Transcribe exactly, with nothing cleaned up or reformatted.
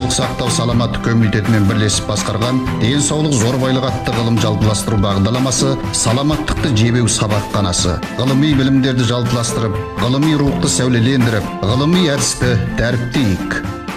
денсаулық сақтау саламаттық комитетімен бірлесіп басқарған денсаулық зор байлық атты ғылым жалпыластыру бағдарламасы саламаттықты жебеу сабақханасы. Ғылыми білімдерді жалпыластырып, ғылыми рухты сәулелендіріп, ғылыми әдісті дәріптейік.